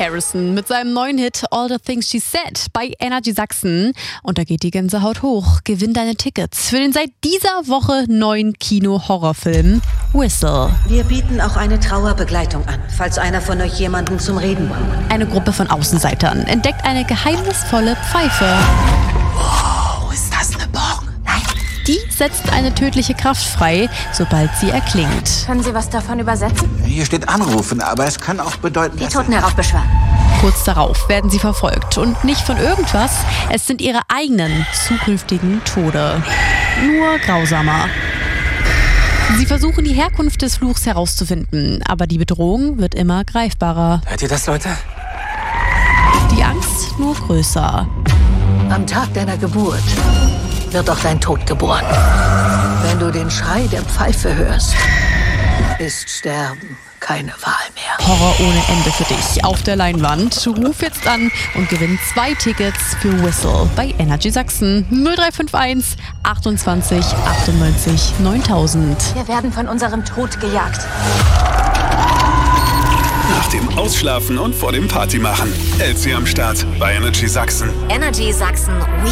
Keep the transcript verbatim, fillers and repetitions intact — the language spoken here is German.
Harrison mit seinem neuen Hit All the Things She Said bei Energy Sachsen. Und da geht die Gänsehaut hoch. Gewinn deine Tickets für den seit dieser Woche neuen Kino-Horrorfilm Whistle. Wir bieten auch eine Trauerbegleitung an, falls einer von euch jemanden zum Reden braucht. Eine Gruppe von Außenseitern entdeckt eine geheimnisvolle Pfeife. Wow, ist das eine Bong? Nein. Die setzt eine tödliche Kraft frei, sobald sie erklingt. Können Sie was davon übersetzen? Hier steht anrufen, aber es kann auch bedeuten, Die dass... Toten heraufbeschwören. Kurz darauf werden sie verfolgt und nicht von irgendwas, es sind ihre eigenen zukünftigen Tode. Nur grausamer. Sie versuchen die Herkunft des Fluchs herauszufinden, aber die Bedrohung wird immer greifbarer. Hört ihr das, Leute? Die Angst nur größer. Am Tag deiner Geburt wird auch dein Tod geboren. Wenn du den Schrei der Pfeife hörst, ist Sterben keine Wahl mehr. Horror ohne Ende für dich auf der Leinwand. Ruf jetzt an und gewinn zwei Tickets für Whistle bei Energy Sachsen. null drei fünf eins achtundzwanzig achtundneunzig neuntausend. Wir werden von unserem Tod gejagt. Nach dem Ausschlafen und vor dem Partymachen. Elsie am Start bei Energy Sachsen. Energy Sachsen